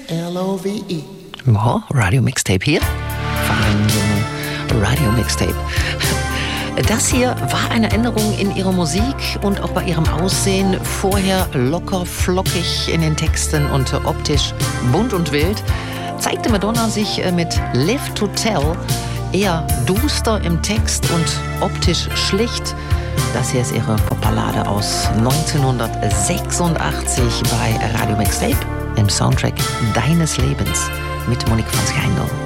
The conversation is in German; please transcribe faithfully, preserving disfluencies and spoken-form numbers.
L O V E. Ja, Radio Mixtape hier. Vor allem so eine Radio Mixtape. Das hier war eine Änderung in ihrer Musik und auch bei ihrem Aussehen. Vorher locker, flockig in den Texten und optisch bunt und wild, zeigte Madonna sich mit Live to Tell eher duster im Text und optisch schlicht. Das hier ist ihre Popballade aus neunzehnhundertsechsundachtzig bei Radio Mixtape im Soundtrack deines Lebens mit Monique von Skandal.